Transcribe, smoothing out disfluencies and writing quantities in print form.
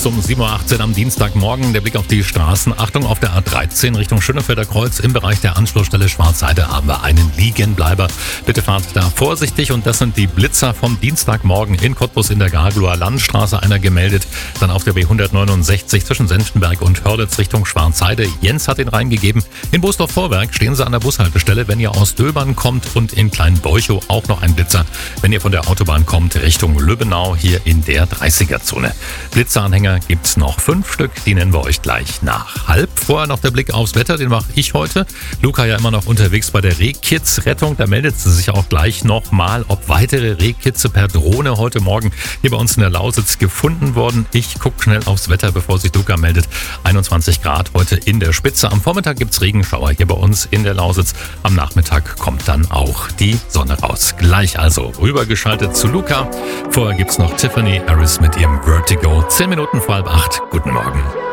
News um 7.18 Uhr am Dienstagmorgen. Der Blick auf die Straßen. Achtung, auf der A13 Richtung Schönefelder Kreuz im Bereich der Anschlussstelle Schwarzheide haben wir einen Liegenbleiber. Bitte fahrt da vorsichtig. Und das sind die Blitzer vom Dienstagmorgen in Cottbus in der Gagloer Landstraße. Einer gemeldet. Dann auf der B169 zwischen Senftenberg und Hörlitz Richtung Schwarzheide. Jens hat den reingegeben. In Boosdorf-Vorwerk stehen Sie an der Bushaltestelle, wenn ihr aus Döbern kommt, und in Kleinbeuchow auch noch ein Blitzer, wenn ihr von der Autobahn kommt Richtung Lübbenau hier in der 30er-Zone. Blitzeranhänger gibt's noch 5 Stück, die nennen wir euch gleich nach halb. Vorher noch der Blick aufs Wetter, den mache ich heute. Luca ja immer noch unterwegs bei der Rehkitzrettung, da meldet sie sich auch gleich nochmal, ob weitere Rehkitze per Drohne heute Morgen hier bei uns in der Lausitz gefunden wurden. Ich gucke schnell aufs Wetter, bevor sich Luca meldet. 21 Grad heute in der Spitze. Am Vormittag gibt's Regenschauer hier bei uns in der Lausitz. Am Nachmittag kommt dann auch die Sonne raus. Gleich also rübergeschaltet zu Luca. Vorher gibt's noch Tiffany Harris mit ihrem Vertigo. 10 Minuten vor halb 8. Guten Morgen.